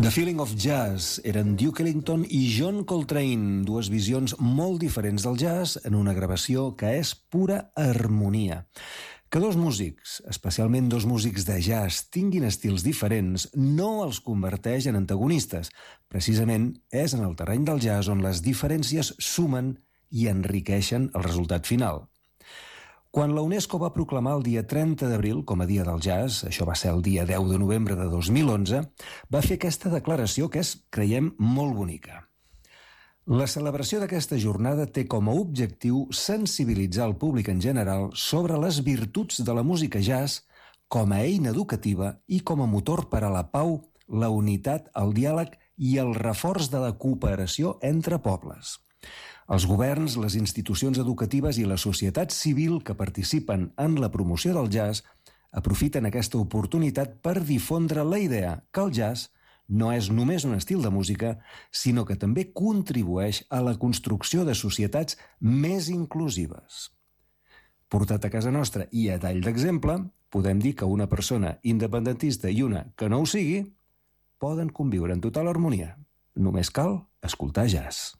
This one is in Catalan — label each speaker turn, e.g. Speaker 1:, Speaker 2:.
Speaker 1: The Feeling of Jazz eren Duke Ellington i John Coltrane, dues visions molt diferents del jazz en una gravació que és pura harmonia. Que dos músics, especialment dos músics de jazz, tinguin estils diferents no els converteix en antagonistes. Precisament és en el terreny del jazz on les diferències sumen i enriqueixen el resultat final. Quan la UNESCO va proclamar el dia 30 d'abril com a Dia del Jazz, això va ser el dia 10 de novembre de 2011, va fer aquesta declaració que és, creiem, molt bonica. La celebració d'aquesta jornada té com a objectiu sensibilitzar el públic en general sobre les virtuts de la música jazz com a eina educativa i com a motor per a la pau, la unitat, el diàleg i el reforç de la cooperació entre pobles. Els governs, les institucions educatives i la societat civil que participen en la promoció del jazz aprofiten aquesta oportunitat per difondre la idea que el jazz no és només un estil de música, sinó que també contribueix a la construcció de societats més inclusives. Portat a casa nostra i a tall d'exemple, podem dir que una persona independentista i una que no ho sigui poden conviure en total harmonia. Només cal escoltar jazz.